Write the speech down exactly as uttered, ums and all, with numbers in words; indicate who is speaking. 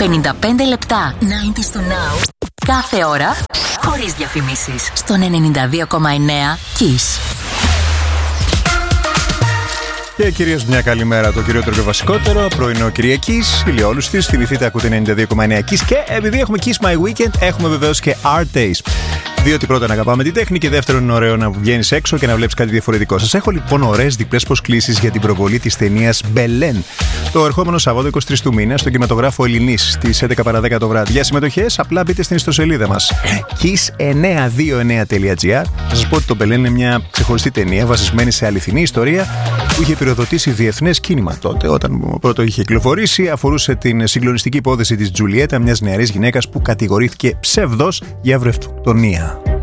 Speaker 1: πενήντα πέντε λεπτά ενενήντα στο Now. Κάθε ώρα, χωρίς διαφημίσεις. Στον ενενήντα δύο κόμμα εννέα Kiss.
Speaker 2: Και κυρίως μια καλημέρα, το κυριότερο και βασικότερο. Πρωινό Κυριακής, ηλιόλουστης. Θυμηθείτε, ακούτε ενενήντα δύο κόμμα εννέα Kiss. Και επειδή έχουμε Kiss My Weekend, έχουμε βεβαίως και Art Days. Διότι πρώτα να αγαπάμε την τέχνη και δεύτερον είναι ωραίο να βγαίνεις έξω και να βλέπεις κάτι διαφορετικό. Σας έχω λοιπόν ωραίες διπλές προσκλήσεις για την προβολή της ταινίας Μπελέν το ερχόμενο Σαββάτο εικοστή τρίτη του μήνα στον κινηματογράφο Ελληνής στις έντεκα παρά δέκα το βράδυ. Για συμμετοχές απλά μπείτε στην ιστοσελίδα μας kiss εννιακόσια είκοσι εννέα τελεία gr. Θα σας πω ότι το Μπελέν είναι μια ξεχωριστή ταινία βασισμένη σε αληθινή ιστορία που είχε πυροδοτήσει διεθνές κίνημα τότε. Όταν πρώτο είχε κυκλοφορήσει, αφορούσε την συγκλονιστική υπόθεση της Τζουλιέτα, μιας νεαρής γυναίκας που κατηγορήθηκε ψευδός για βρεφκτονία.